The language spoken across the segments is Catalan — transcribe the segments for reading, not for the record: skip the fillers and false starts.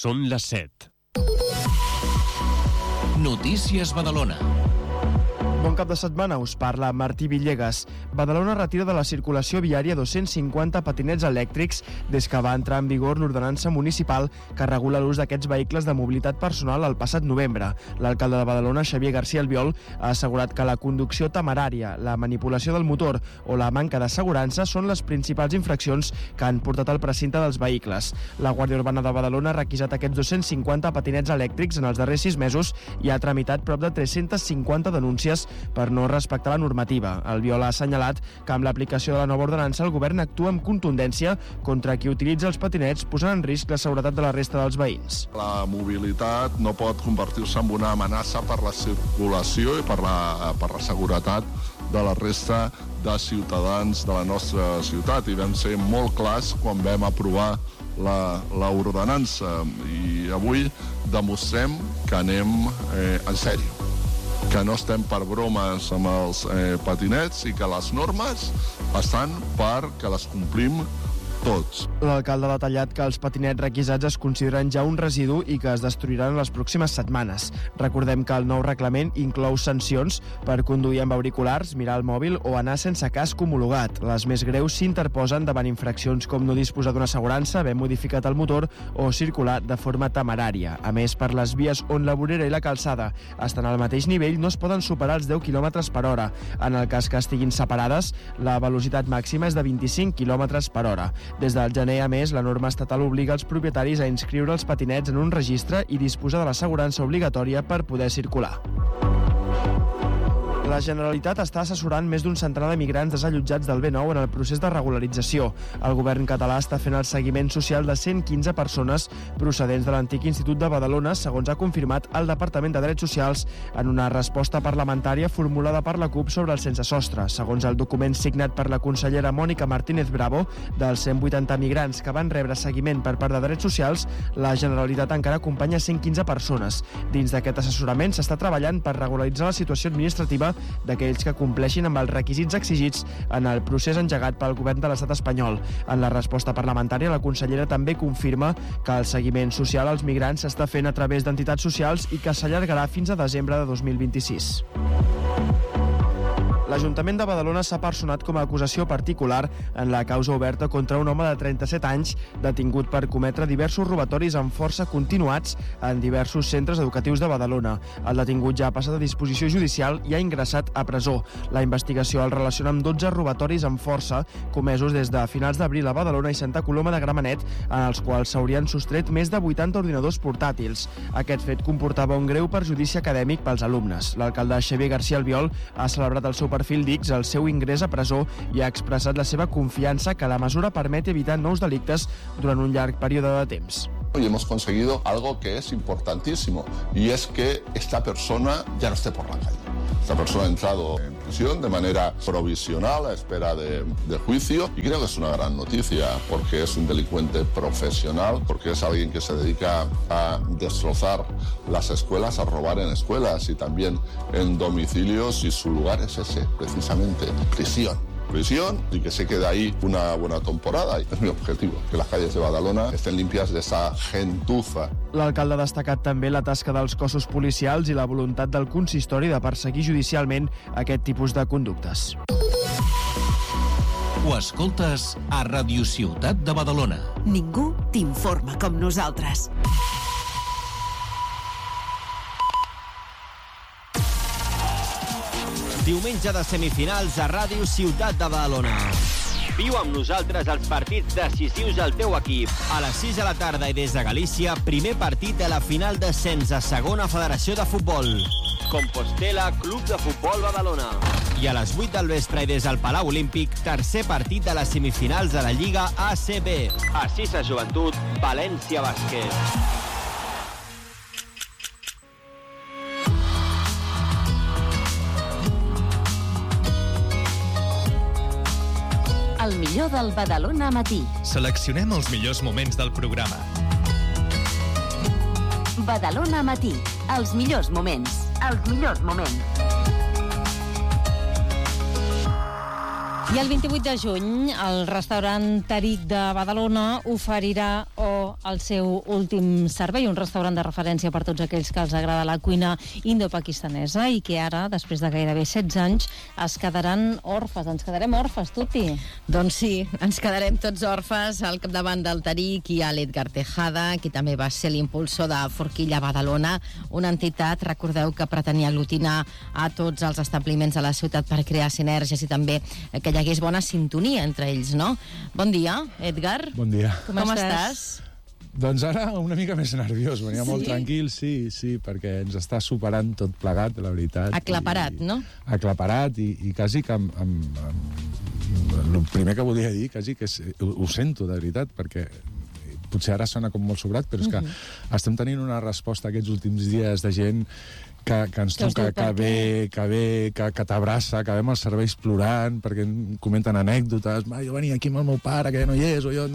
Són les 7. Notícies Badalona. Bon cap de setmana, us parla Martí Villegas. Badalona retira de la circulació viària 250 patinets elèctrics des que va entrar en vigor l'ordenança municipal que regula l'ús d'aquests vehicles de mobilitat personal el passat novembre. L'alcalde de Badalona, Xavier García Albiol, ha assegurat que la conducció temerària, la manipulació del motor o la manca d'assegurança són les principals infraccions que han portat al precinte dels vehicles. La Guàrdia Urbana de Badalona ha requisat aquests 250 patinets elèctrics en els darrers 6 mesos i ha tramitat prop de 350 denúncies per no respectar la normativa. Albiol ha assenyalat que amb l'aplicació de la nova ordenança el govern actua amb contundència contra qui utilitza els patinets posant en risc la seguretat de la resta dels veïns. La mobilitat no pot convertir-se en una amenaça per la circulació i per la seguretat de la resta de ciutadans de la nostra ciutat, i vam ser molt clars quan vam aprovar l'ordenança, i avui demostrem que anem en sèrio, que no estem per bromes amb els patinets i que les normes estan perquè les complim tots. L'alcalde ha detallat que els patinets requisats es consideren ja un residu i que es destruiran en les pròximes setmanes. Recordem que el nou reglament inclou sancions per conduir amb auriculars, mirar el mòbil o anar sense casc homologat. Les més greus s'interposen davant infraccions com no disposar d'una assegurança, haver modificat el motor o circular de forma temerària. A més, per les vies on la vorera i la calçada estan al mateix nivell, no es poden superar els 10 km per hora. En el cas que estiguin separades, la velocitat màxima és de 25 km per hora. Des del gener, a més, la norma estatal obliga els propietaris a inscriure els patinets en un registre i disposar de l'assegurança obligatòria per poder circular. La Generalitat està assessorant més d'un centenar de migrants desallotjats del B9 en el procés de regularització. El govern català està fent el seguiment social de 115 persones procedents de l'antic Institut de Badalona, segons ha confirmat el Departament de Drets Socials en una resposta parlamentària formulada per la CUP sobre el sense sostre. Segons el document signat per la consellera Mònica Martínez Bravo, dels 180 migrants que van rebre seguiment per part de Drets Socials, la Generalitat encara acompanya 115 persones. Dins d'aquest assessorament s'està treballant per regularitzar la situació administrativa d'aquells que compleixin amb els requisits exigits en el procés engegat pel govern de l'estat espanyol. En la resposta parlamentària, la consellera també confirma que el seguiment social als migrants s'està fent a través d'entitats socials i que s'allargarà fins a desembre de 2026. L'Ajuntament de Badalona s'ha personat com a acusació particular en la causa oberta contra un home de 37 anys detingut per cometre diversos robatoris amb força continuats en diversos centres educatius de Badalona. El detingut ja ha passat a disposició judicial i ha ingressat a presó. La investigació el relaciona amb 12 robatoris amb força comesos des de finals d'abril a Badalona i Santa Coloma de Gramenet, en els quals s'haurien sostret més de 80 ordinadors portàtils. Aquest fet comportava un greu perjudici acadèmic pels alumnes. L'alcalde Xavier García Albiol ha celebrat el seu perfil d'X el seu ingrés a presó i ha expressat la seva confiança que la mesura permet evitar nous delictes durant un llarg període de temps. Y hemos conseguido algo que es importantísimo, y es que esta persona ya no esté por la calle. Esta persona ha entrado en prisión de manera provisional a espera de juicio, y creo que es una gran noticia porque es un delincuente profesional, porque es alguien que se dedica a destrozar las escuelas, a robar en escuelas y también en domicilios, y su lugar es ese, precisamente, prisión y que se quede ahí una buena temporada. Es mi objetivo, que las calles de Badalona estén limpias de esa gentuza. L'alcalde ha destacat també la tasca dels cossos policials i la voluntat del consistori de perseguir judicialment aquest tipus de conductes. Ho escoltes a Radio Ciutat de Badalona. Ningú t'informa com nosaltres. Diumenge de semifinals a Ràdio Ciutat de Badalona. Viu amb nosaltres els partits decisius del teu equip. A les 6 de la tarda i des de Galícia, primer partit de la final d'ascens a Segona Federació de Futbol. Compostela, Club de Futbol Badalona. I a les 8 del vespre i des del Palau Olímpic, tercer partit de les semifinals de la Lliga ACB. A 6 a Joventut, València Bàsquet. El millor del Badalona matí. Seleccionem els millors moments del programa. Badalona matí. Els millors moments. Els millors moments. I el 28 de juny, el restaurant Tariq de Badalona oferirà el seu últim servei, un restaurant de referència per tots aquells que els agrada la cuina indo-pakistanesa i que ara, després de gairebé 16 anys, es quedaran orfes. Ens quedarem orfes, Tuti? Doncs sí, ens quedarem tots orfes. Al capdavant del Tariq hi ha l'Edgar Tejada, que també va ser l'impulsor de Forquilla Badalona, una entitat, recordeu, que pretenia aglutinar a tots els establiments de la ciutat per crear sinergies i també que hi hagués bona sintonia entre ells, no? Bon dia, Edgar. Bon dia. Com estàs? Doncs ara una mica més nerviós, venia molt tranquil, sí, perquè ens està superant tot plegat, la veritat. Aclaparat, no? Aclaparat i quasi que el primer que volia dir, quasi que ho sento, de veritat, perquè potser ara sona com molt sobrat, però és que estem tenint una resposta aquests últims dies de gent que ens truca, que t'abraça, que veiem els serveis plorant, perquè comenten anècdotes, jo venia aquí amb el meu pare, que ja no hi és, o jo...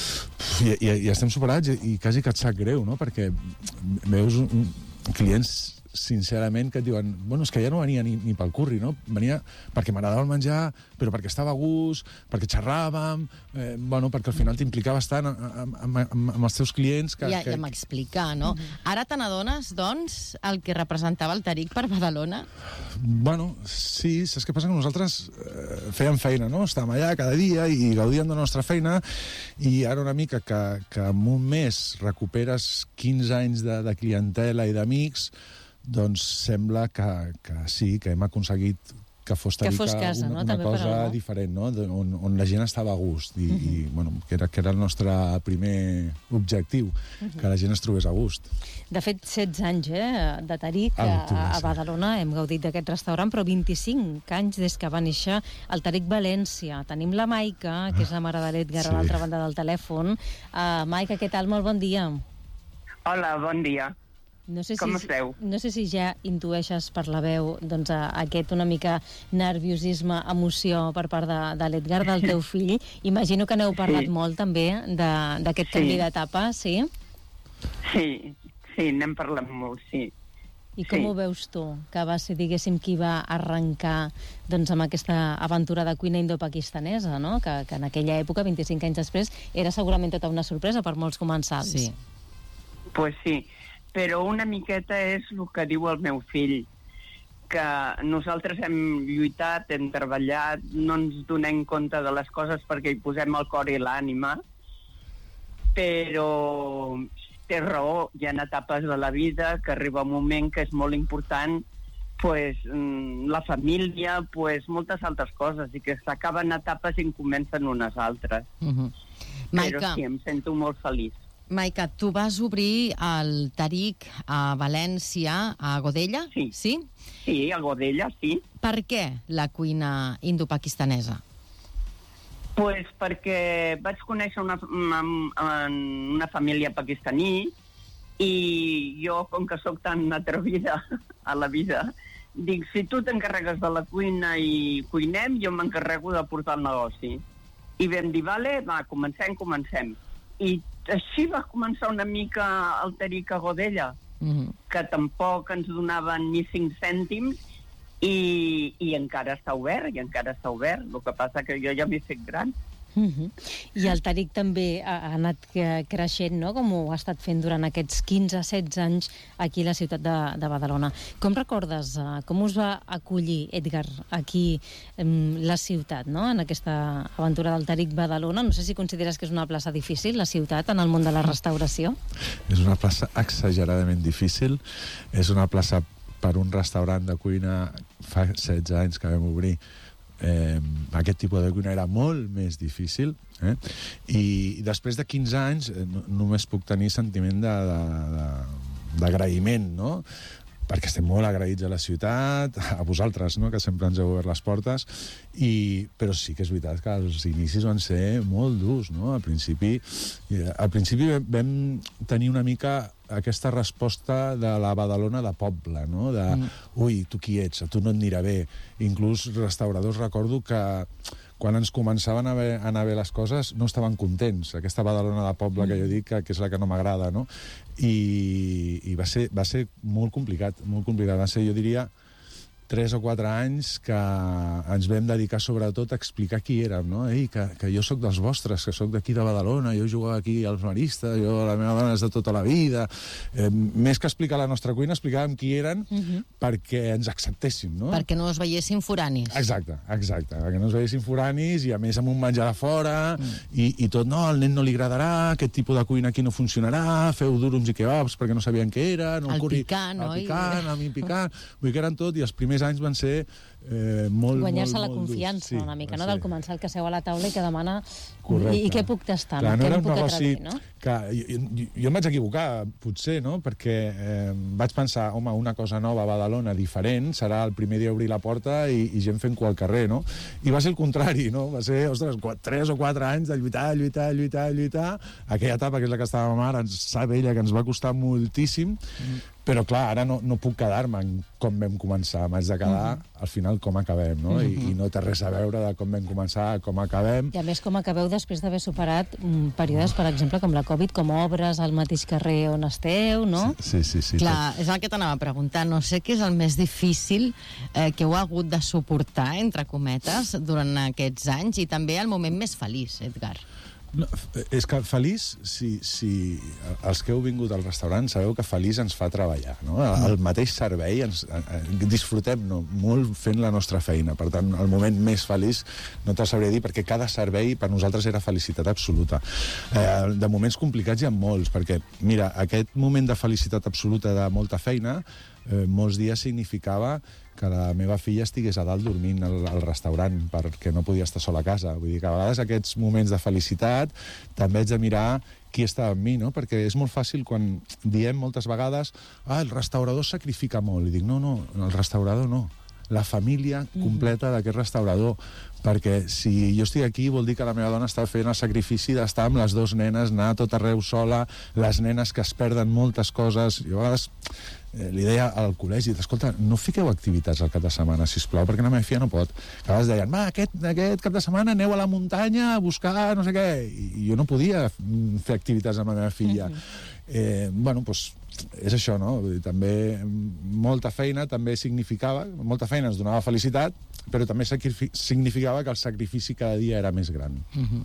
I estem superats i quasi que et sap greu, no? Perquè veus clients sincerament que et diuen, bueno, és que ja no venia ni pel curri, no? Venia perquè m'agradava el menjar, però perquè estava a gust, perquè xerràvem, bueno, perquè al final t'implicaves tant amb els teus clients que... Ja m'explica, no? Ara te n'adones, doncs, el que representava el Tariq per Badalona? Bueno, sí, saps què passa? Que nosaltres fèiem feina, no? Estàvem allà cada dia i gaudíem de la nostra feina i ara una mica que en un mes recuperes 15 anys de clientela i d'amics, doncs sembla que sí, que hem aconseguit que fos casa, una cosa diferent, no? On la gent estava a gust i bueno, que era el nostre primer objectiu, que la gent es trobés a gust. De fet, 16 anys de Tariq a Badalona, hem gaudit d'aquest restaurant, però 25 anys des que va néixer el Tariq València. Tenim la Maica, que és la mare de l'Edgar, a l'altra banda del telèfon. Maica, què tal? Molt bon dia. Hola, bon dia. Com esteu? No sé si ja intueixes per la veu doncs, aquest una mica nerviosisme, emoció per part de l'Edgar, del teu fill. Imagino que n'heu parlat molt també d'aquest canvi d'etapa, sí? Sí, n'hem parlat molt, sí. I com ho veus tu, que va ser, diguéssim, qui va arrencar doncs, amb aquesta aventura de cuina indo-pakistanesa, no? Que en aquella època, 25 anys després, era segurament tota una sorpresa per molts comensals. Sí. Pues sí. Però una miqueta és el que diu el meu fill, que nosaltres hem lluitat, hem treballat, no ens donem compte de les coses perquè hi posem el cor i l'ànima, però té raó, hi ha etapes de la vida que arriba un moment que és molt important, pues, la família, pues, moltes altres coses, i que s'acaben etapes i en comencen unes altres. Però sí, em sento molt feliç. Maica, tu vas obrir el Tariq a València, a Godella? Sí. Sí, a Godella, sí. Per què la cuina indo-pakistanesa? Pues perquè vaig conèixer una família pakistaní i jo, com que sóc tan atrevida a la vida, dic, si tu t'encarregues de la cuina i cuinem, jo m'encarrego de portar el negoci. I vam dir, vale, va, comencem. I així va començar una mica el Tariq a Godella, que tampoc ens donaven ni 5 cèntims i encara està obert, El que passa que jo ja m'he fet gran. I el Tariq també ha anat creixent, no?, com ho ha estat fent durant aquests 15-16 anys aquí a la ciutat de Badalona. Com recordes, com us va acollir, Edgar, aquí la ciutat, no?, en aquesta aventura del Tariq Badalona? No sé si consideres que és una plaça difícil, la ciutat, en el món de la restauració. És una plaça exageradament difícil. És una plaça per un restaurant de cuina fa 16 anys que vam obrir. Aquest tipus de cuina era molt més difícil, i després de 15 anys només puc tenir sentiment d'agraïment, no? Perquè estem molt agraïts a la ciutat, a vosaltres, no?, que sempre ens heu obert les portes, però sí que és veritat que els inicis van ser molt durs, no? Al principi vam tenir una mica aquesta resposta de la Badalona de poble, no? Ui, tu qui ets? A tu no et anirà bé. Inclús restauradors, recordo que quan ens començaven a anar bé les coses no estaven contents. Aquesta Badalona de poble que jo dic que és la que no m'agrada, no? I va ser molt complicat, molt complicat. Va ser, jo diria, 3 o 4 anys que ens vam dedicar sobretot a explicar qui érem, no? Ei, que jo sóc dels vostres, que sóc d'aquí de Badalona, jo jugava aquí als maristes, la meva dona és de tota la vida. Més que explicar la nostra cuina, explicàvem qui eren perquè ens acceptessin, no? Perquè no es veiessin foranis. Exacte, perquè no es veiessin foranis i a més amb un menjar de fora i tot, no, al nen no li agradarà, aquest tipus de cuina aquí no funcionarà, feu durums i kebabs perquè no sabien què eren, el picant, oi? El picant, vull dir que eren tot, i els primers anys van ser molt, guanyar-se molt, la molt confiança, durs. una mica, no? Del comensal que seu a la taula i que demana Correcte. I què puc tastar, clar, què no em puc atrevir, no? Jo em vaig equivocar, potser, no? Perquè vaig pensar, home, una cosa nova a Badalona, diferent, serà el primer dia obrir la porta i gent fent cua al carrer, no? I va ser el contrari, no? Va ser, ostres, 3 o 4 anys de lluitar. Aquella etapa, que és la que estàvem ara, ens sap ella que ens va costar moltíssim, però, clar, ara no puc quedar-me en com vam començar. M'haig de quedar, al final, com acabem, no? I no té res a veure de com vam començar a com acabem. I, a més, com acabeu després d'haver superat períodes, per exemple, com la Covid, com obres al mateix carrer on esteu, no? Sí. Clar, és el que t'anava a preguntar. No sé què és el més difícil que heu hagut de suportar, entre cometes, durant aquests anys, i també el moment més feliç, Edgar. No, és que feliç, si els que heu vingut al restaurant sabeu que feliç ens fa treballar, no? El mateix servei, disfrutem molt fent la nostra feina. Per tant, el moment més feliç no te'l sabré dir, perquè cada servei per nosaltres era felicitat absoluta. De moments complicats hi ha molts, perquè, mira, aquest moment de felicitat absoluta de molta feina, molts dies significava que la meva filla estigués a dalt dormint al restaurant perquè no podia estar sola a casa. Vull dir que a vegades aquests moments de felicitat també haig de mirar qui està amb mi, no? Perquè és molt fàcil quan diem moltes vegades el restaurador sacrifica molt. I dic, no, el restaurador no. La família completa d'aquest restaurador, perquè si jo estic aquí vol dir que la meva dona està fent el sacrifici d'estar amb les 2 nenes, anar a tot arreu sola, les nenes que es perden moltes coses. Jo a vegades li deia al col·legi, escolta, no fiqueu activitats al cap de setmana, sisplau, perquè la meva filla no pot. A vegades deien, va, aquest cap de setmana aneu a la muntanya a buscar no sé què, i jo no podia fer activitats amb la meva filla. Bueno, doncs és això, no? Vull dir, també molta feina també significava, molta feina ens donava felicitat, però també significava que el sacrifici cada dia era més gran.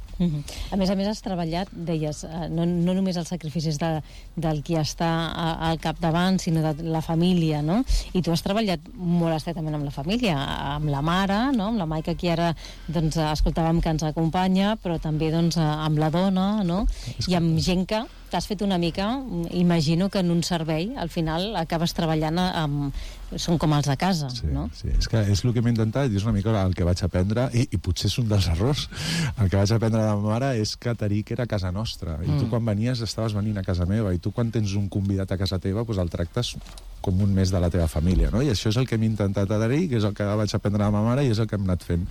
A més, has treballat, deies, no només els sacrificis del qui està al capdavant, sinó de la família, no? I tu has treballat molt estretament amb la família, amb la mare, no? Amb la Maica, que ara escoltàvem que ens acompanya, però també amb la dona, no? I amb gent que t'has fet una mica, imagino que en un servei, al final, acabes treballant són com els de casa, no? Sí, és que és el que m'he intentat, i és una mica el que vaig aprendre, i potser és un dels errors. El que vaig aprendre de la meva mare és que Taric era casa nostra, i tu quan venies estaves venint a casa meva, i tu quan tens un convidat a casa teva, doncs el tractes com un més de la teva família, no? I això és el que m'he intentat adherir, que és el que vaig aprendre de la meva mare, i és el que hem anat fent.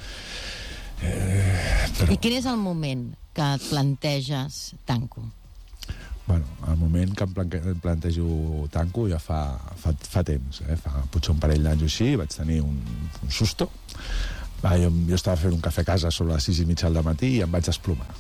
I quin és el moment que et planteges tanco? Bueno, el moment que em plantejo tanco ja fa temps, fa potser un parell d'anys o així, vaig tenir un susto. Jo estava fent un cafè a casa sobre les 6:30 del matí i em vaig desplomar.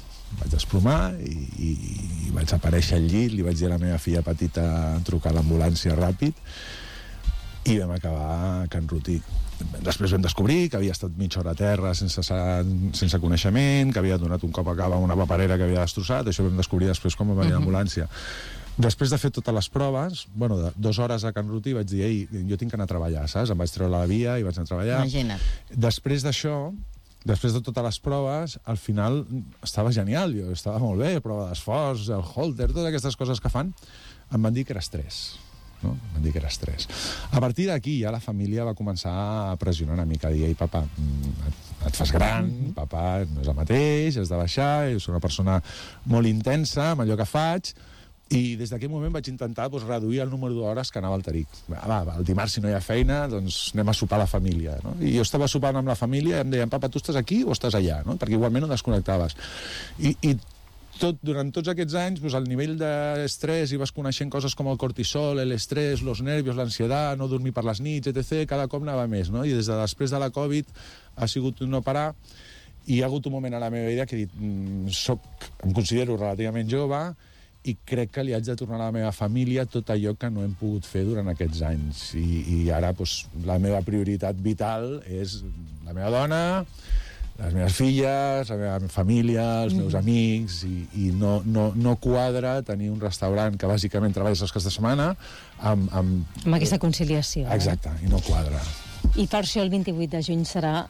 I vaig aparèixer al llit, li vaig dir a la meva filla petita trucar a l'ambulància ràpid i vam acabar a Can Rutí. Després vam descobrir que havia estat mitja hora a terra sense coneixement, que havia donat un cop a cava a una paperera que havia destrossat. Això vam descobrir després quan va venir l'ambulància. Després de fer totes les proves, de 2 hores a Can Rutí, vaig dir, ei, jo tinc que anar a treballar, saps? Em vaig treure la via i vaig anar a treballar. Imagina't. Després d'això, després de totes les proves, al final estava genial, jo estava molt bé, prova d'esforç, el holter, totes aquestes coses que fan, em van dir que era estrès. No? Van dir que era estrès. A partir d'aquí ja la família va començar a pressionar una mica, a dir, ei, papa, et fas gran, papa no és el mateix, has de baixar, jo soc una persona molt intensa amb allò que faig, i des d'aquell moment vaig intentar reduir el número d'hores que anava al Taric. El dimarts, si no hi ha feina, doncs anem a sopar a la família. No? I jo estava sopant amb la família i em deien, papa, tu estàs aquí o estàs allà? No? Perquè igualment no desconnectaves. I durant tots aquests anys, el nivell d'estrès, i vas coneixent coses com el cortisol, l'estrès, els nervis, l'ansietat, no dormir per les nits, etc., cada cop anava més, no? I després de la Covid ha sigut no parar, i hi ha hagut un moment a la meva vida que he dit, em considero relativament jove, i crec que li haig de tornar a la meva família tot allò que no hem pogut fer durant aquests anys. I ara doncs, la meva prioritat vital és la meva dona, les meves filles, la meva família, els meus amics, i no quadra tenir un restaurant que bàsicament treballes els caps de setmana amb aquesta conciliació. Exacte, i no quadra. I per això el 28 de juny serà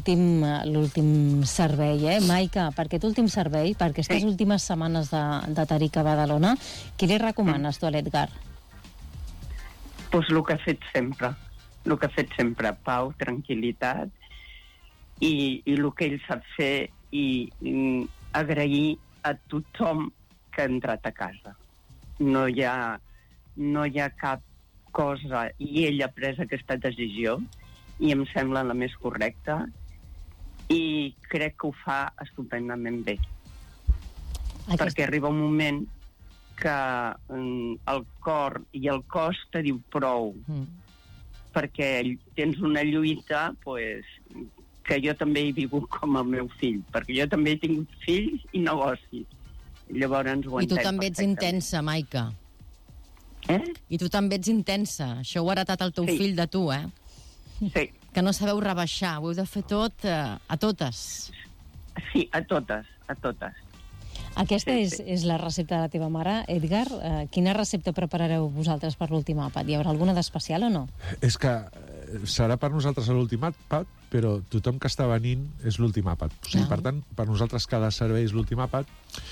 l'últim servei, Maica, per aquest últim servei, per aquestes últimes setmanes de Tarik a Badalona, què li recomanes tu a l'Edgar? Pues el que ha fet sempre, pau, tranquil·litat, i el que ell sap fer, i agrair a tothom que ha entrat a casa. No hi ha cap cosa, i ell ha pres aquesta decisió, i em sembla la més correcta, i crec que ho fa estupendament bé. Perquè arriba un moment que el cor i el cos te diu prou, perquè tens una lluita que jo també he viscut com el meu fill, perquè jo també he tingut fills i negocis. Llavors ho entenc. I tu també ets intensa, Maica. I tu també ets intensa. Això ho ha heretat el teu fill de tu, Sí. Que no sabeu rebaixar, ho heu de fer tot a totes. Sí, a totes. Aquesta és la recepta de la teva mare. Edgar, quina recepta preparareu vosaltres per l'últim àpat? Hi haurà alguna d'especial o no? És que serà per nosaltres l'últim àpat, però tothom que està venint és l'últim àpat. O sigui, per tant, per nosaltres cada servei és l'últim àpat,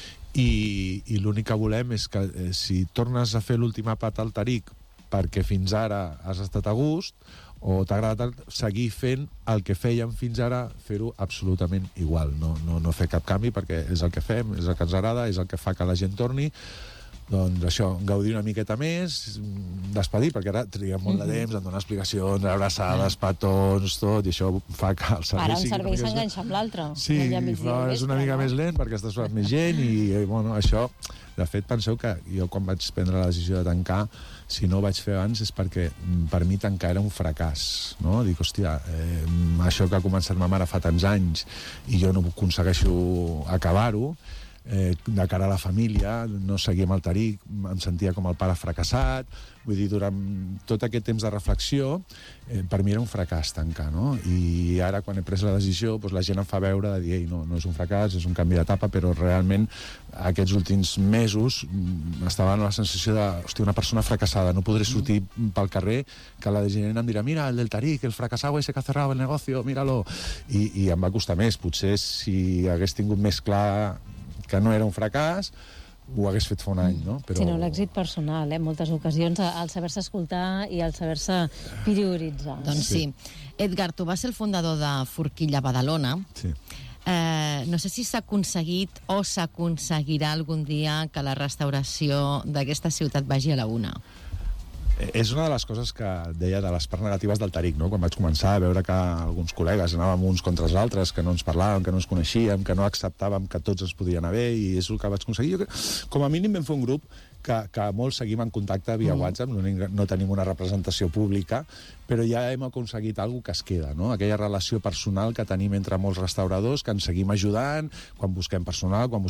i l'únic que volem és que si tornes a fer l'últim àpat al Tarik perquè fins ara has estat a gust, o t'ha agradat seguir fent el que fèiem fins ara, fer-ho absolutament igual, no fer cap canvi, perquè és el que fem, és el que ens agrada, és el que fa que la gent torni. Doncs això, gaudir una miqueta més, despedir, perquè ara triguem molt de temps en donar explicacions, abraçades, petons, tot, i això fa que el servei... Ara un servei s'enganxa amb l'altre. Sí, és una mica més lent perquè estàs més gent, i bueno, això... De fet, penseu que jo quan vaig prendre la decisió de tancar, si no ho vaig fer abans és perquè per mi tancar era un fracàs, no? Dic, hòstia, això que ha començat ma mare fa tants anys i jo no aconsegueixo acabar-ho, de cara a la família, no seguia amb el Tarik, em sentia com el pare fracassat, vull dir, durant tot aquest temps de reflexió, per mi era un fracàs tancar, no? I ara, quan he pres la decisió, doncs la gent em fa veure de dir, ei, no és un fracàs, és un canvi d'etapa, però realment aquests últims mesos estava amb la sensació de, hòstia, una persona fracassada, no podré sortir pel carrer, que la gent em dirà, mira, el del Tarik, el fracassado ese que ha cerrado el negocio, míralo, i em va costar més. Potser si hagués tingut més clar que no era un fracàs, ho hagués fet fa un any, no? Però... Sí, l'èxit personal, en moltes ocasions, el saber-se escoltar i el saber-se prioritzar. Doncs sí. Edgar, tu vas ser el fundador de Forquilla Badalona. Sí. No sé si s'ha aconseguit o s'aconseguirà algun dia que la restauració d'aquesta ciutat vagi a la una. És una de les coses que deia de les parts negatives del Tarik, no? Quan vaig començar a veure que alguns col·legues anàvem uns contra els altres, que no ens parlàvem, que no ens coneixíem, que no acceptàvem que tots ens podien anar bé, i és el que vaig aconseguir. Jo, com a mínim vam fer un grup que molts seguim en contacte via WhatsApp, no tenim una representació pública, però ja hem aconseguit alguna que es queda, no? Aquella relació personal que tenim entre molts restauradors, que ens seguim ajudant, quan busquem personal, quan